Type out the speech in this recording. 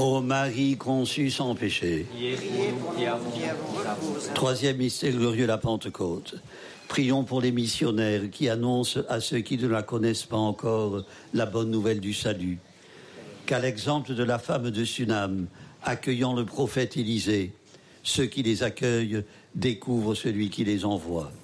Ô Marie conçue sans péché. Troisième mystère glorieux, la Pentecôte. Prions pour les missionnaires qui annoncent à ceux qui ne la connaissent pas encore la bonne nouvelle du salut. Qu'à l'exemple de la femme de Sunam, accueillant le prophète Élisée, ceux qui les accueillent découvrent celui qui les envoie.